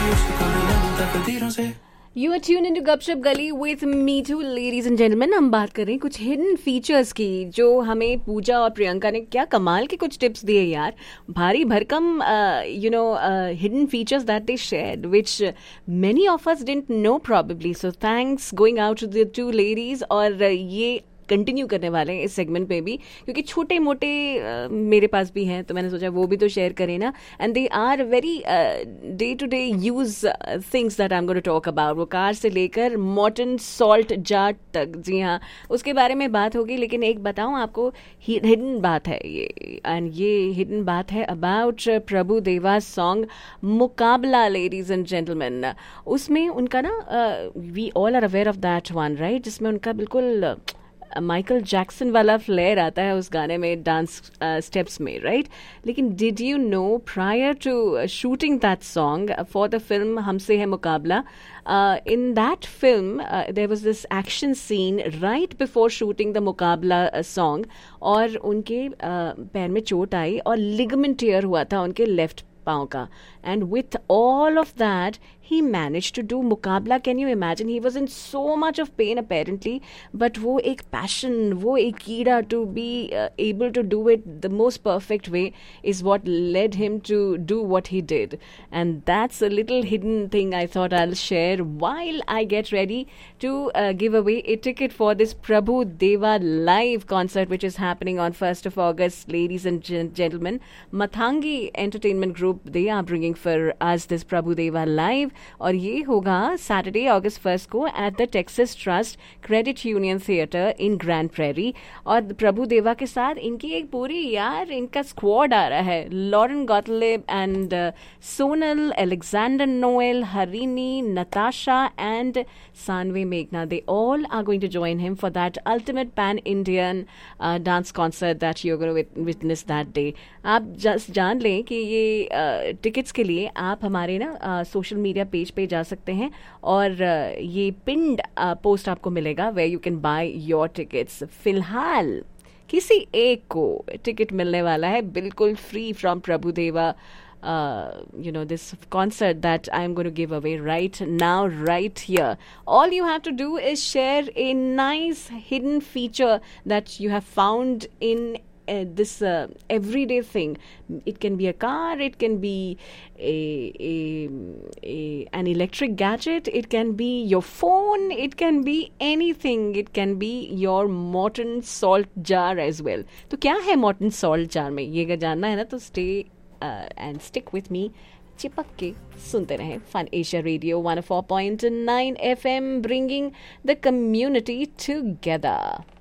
You are tuned into Gupshup Gully with me too, ladies and gentlemen. हम बात कर रहे हैं कुछ हिडन फीचर्स की जो हमें पूजा और प्रियंका ने क्या कमाल के कुछ टिप्स दिए यार. भारी भरकम hidden features that they shared which many of us didn't know probably. So thanks going out to the two ladies. और ये कंटिन्यू करने वाले हैं इस सेगमेंट पे भी क्योंकि छोटे मोटे मेरे पास भी हैं तो मैंने सोचा वो भी तो शेयर करें ना. And they are very day to day use things that I am going to talk about. वो कार से लेकर मॉर्टन सॉल्ट जार तक, जी हाँ उसके बारे में बात होगी. लेकिन एक बताऊं आपको, हिडन बात है ये, एंड ये हिडन बात है अबाउट प्रभु देवा सॉन्ग मुकाबला, लेडीज एंड जेंटलमैन. उसमें उनका ना we all are aware of that one right, जिसमें उनका बिल्कुल माइकल जैक्सन वाला फ्लेयर आता है उस गाने में, डांस स्टेप्स में राइट. लेकिन did you know prior to shooting that song for the film हमसे है मुकाबला, in that film there was this action scene right before shooting the मुकाबला song और उनके पैर में चोट आई और लिगामेंट टियर हुआ था उनके लेफ्ट पाँव का. And with all of that, he managed to do मुकाबला. Can you imagine? He was in so much of pain apparently, but वो एक passion, वो एक कीड़ा to be able to do it the most perfect way is what led him to do what he did. And that's a little hidden thing I thought I'll share while I get ready to give away a ticket for this Prabhu Deva live concert which is happening on 1st of August, ladies and gentlemen. Mathangi Entertainment Group, they are bringing for us this Prabhu Deva live और ये होगा Saturday August 1 को at the Texas trust credit union theatre in grand prairie. और प्रभु देवा के साथ इनकी एक पूरी यार इनका स्क्वाड आ रहा है. Lauren Gottlieb and Sonal, Alexander Noel, Harini, Natasha and सानवे मेघना. They all are going to join him for that ultimate pan Indian dance concert that you are going to witness that day. आप जस्ट जान लें कि ये टिकट्स के लिए आप हमारे ना सोशल मीडिया पेज पे जा सकते हैं और ये पिंड पोस्ट आपको मिलेगा where you can by your tickets. फिलहाल किसी एक को टिकट मिलने वाला है बिल्कुल फ्री फ्रॉम प्रभु देवा, this concert that I'm going to give away right now, right here. All you have to do is share a nice hidden feature that you have found in this everyday thing. It can be a car, it can be an electric gadget, it can be your phone, it can be anything, it can be your Morton salt jar as well. तो क्या है Morton salt jar में, ये अगर जानना है ना तो stay and stick with me. चिपक के सुनते रहें fun Asia radio 104.9 FM, bringing the community together.